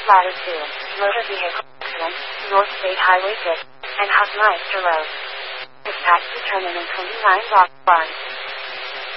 Ladder 2, Motor Vehicle Accident, North State Highway 6, and Hoffmeister Road. Dispatch determined in 29 block bars.